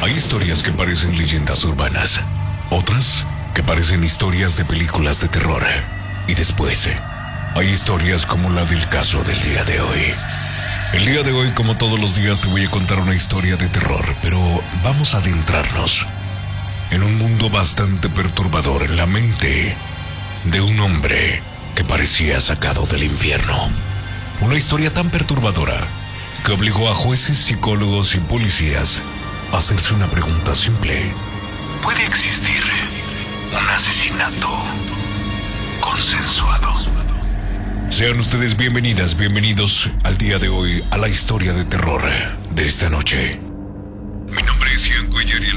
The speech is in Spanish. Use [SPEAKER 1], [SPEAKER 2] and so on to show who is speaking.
[SPEAKER 1] Hay historias que parecen leyendas urbanas, otras que parecen historias de películas de terror. Y después, hay historias como la del caso del día de hoy. El día de hoy, como todos los días, te voy a contar una historia de terror, pero vamos a adentrarnos en un mundo bastante perturbador en la mente de un hombre que parecía sacado del infierno. Una historia tan perturbadora que obligó a jueces, psicólogos y policías a hacerse una pregunta simple. ¿Puede existir un asesinato consensuado? Sean ustedes bienvenidas, bienvenidos al día de hoy a la historia de terror de esta noche. Mi nombre es Ian Cuellar y